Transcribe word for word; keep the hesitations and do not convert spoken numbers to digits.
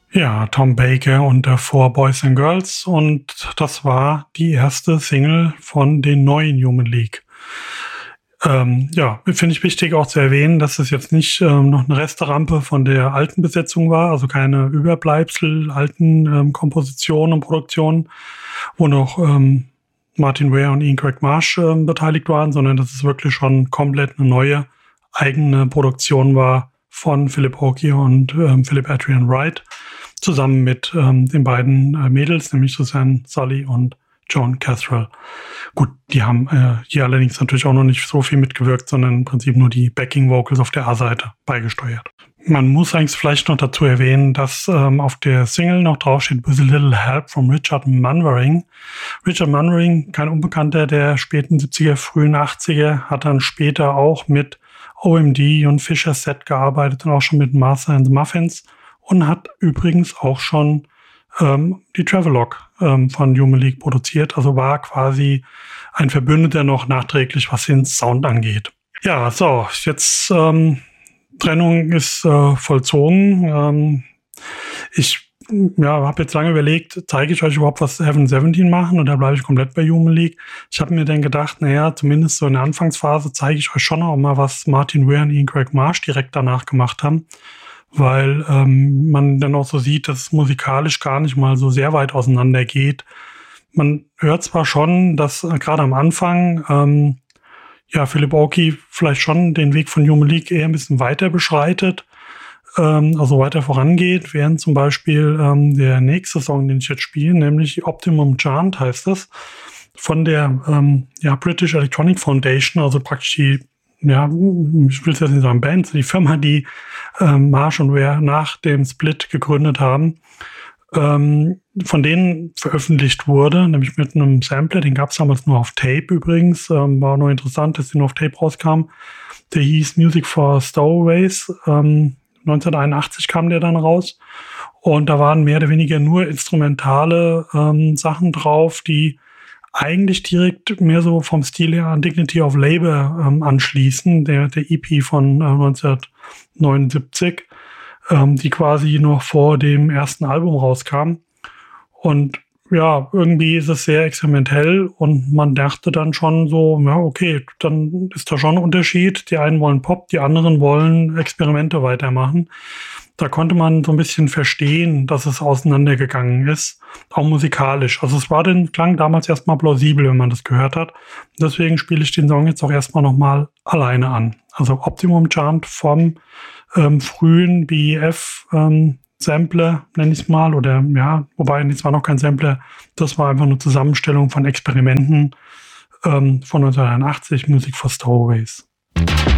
Ja, Tom Baker und der Four Boys and Girls, und das war die erste Single von den neuen Human League. Ähm, ja, finde ich wichtig auch zu erwähnen, dass es jetzt nicht ähm, noch eine Resterampe von der alten Besetzung war, also keine Überbleibsel alten ähm, Kompositionen und Produktionen, wo noch ähm, Martin Ware und Ian Craig Marsh ähm, beteiligt waren, sondern dass es wirklich schon komplett eine neue eigene Produktion war von Philip Oakey und ähm, Philip Adrian Wright, zusammen mit ähm, den beiden äh, Mädels, nämlich Suzanne Sully und Joan Cathrall. Gut, die haben äh, hier allerdings natürlich auch noch nicht so viel mitgewirkt, sondern im Prinzip nur die Backing-Vocals auf der A-Seite beigesteuert. Man muss eigentlich vielleicht noch dazu erwähnen, dass ähm, auf der Single noch draufsteht With a Little Help from Richard Munwaring. Richard Munwaring, kein Unbekannter der späten siebziger, frühen achtziger, hat dann später auch mit O M D und Fisher Set gearbeitet und auch schon mit Martha and the Muffins und hat übrigens auch schon ähm, die Travelogue ähm, von Human League produziert, also war quasi ein Verbündeter noch nachträglich, was den Sound angeht. Ja, so, jetzt ähm, Trennung ist äh, vollzogen. Ähm, ich ja, habe jetzt lange überlegt, zeige ich euch überhaupt, was Heaven siebzehn machen, oder bleibe ich komplett bei Human League? Ich habe mir dann gedacht, naja, zumindest so in der Anfangsphase zeige ich euch schon auch mal, was Martin Ware und Ian Craig Marsh direkt danach gemacht haben, weil ähm, man dann auch so sieht, dass es musikalisch gar nicht mal so sehr weit auseinander geht. Man hört zwar schon, dass äh, gerade am Anfang ähm, ja Philip Oakey vielleicht schon den Weg von Human League eher ein bisschen weiter beschreitet, ähm, also weiter vorangeht, während zum Beispiel ähm, der nächste Song, den ich jetzt spiele, nämlich Optimum Chant heißt das, von der ähm, ja, British Electronic Foundation, also praktisch die, ja, ich will es jetzt nicht sagen, Band, die Firma, die ähm, Marsh und Ware nach dem Split gegründet haben, ähm, von denen veröffentlicht wurde, nämlich mit einem Sampler, den gab es damals nur auf Tape übrigens, ähm, war nur interessant, dass der nur auf Tape rauskam. Der hieß Music for Stowaways, ähm, neunzehnhunderteinundachtzig kam der dann raus, und da waren mehr oder weniger nur instrumentale ähm, Sachen drauf, die eigentlich direkt mehr so vom Stil her an Dignity of Labour ähm, anschließen, der, der E P von äh, neunzehnhundertneunundsiebzig, ähm, die quasi noch vor dem ersten Album rauskam. Und ja, irgendwie ist es sehr experimentell, und man dachte dann schon so, ja, okay, dann ist da schon ein Unterschied. Die einen wollen Pop, die anderen wollen Experimente weitermachen. Da konnte man so ein bisschen verstehen, dass es auseinandergegangen ist, auch musikalisch. Also es war den klang damals erstmal plausibel, wenn man das gehört hat. Deswegen spiele ich den Song jetzt auch erstmal nochmal alleine an. Also Optimum Chant vom ähm, frühen B E F ähm, Sampler, nenne ich es mal, oder ja, wobei, das war noch kein Sampler, das war einfach eine Zusammenstellung von Experimenten ähm, von neunzehnhunderteinundachtzig, Music for Stowaways.